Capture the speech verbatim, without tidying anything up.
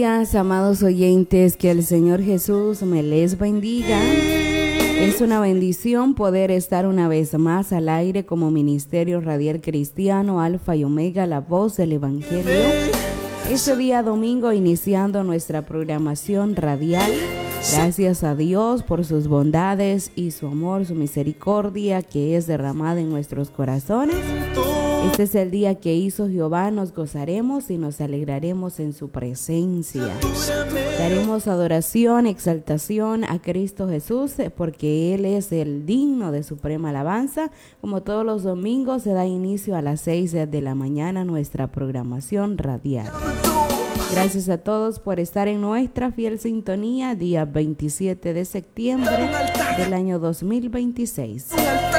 Días, amados oyentes, que el Señor Jesús me les bendiga. Es una bendición poder estar una vez más al aire como Ministerio Radial Cristiano Alfa y Omega, la voz del Evangelio. Este día domingo iniciando nuestra programación radial. Gracias a Dios por sus bondades y su amor, su misericordia que es derramada en nuestros corazones. Este es el día que hizo Jehová, nos gozaremos y nos alegraremos en su presencia. Daremos adoración, exaltación a Cristo Jesús, porque Él es el digno de suprema alabanza. Como todos los domingos, se da inicio a las seis de la mañana nuestra programación radial. Gracias a todos por estar en nuestra fiel sintonía, día veintisiete de septiembre del año dos mil veintiséis.